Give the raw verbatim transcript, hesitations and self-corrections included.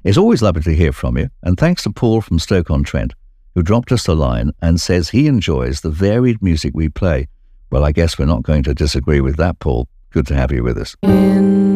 It's always lovely to hear from you, and thanks to Paul from Stoke-on-Trent, who dropped us a line and says he enjoys the varied music we play. Well, I guess we're not going to disagree with that, Paul. Good to have you with us.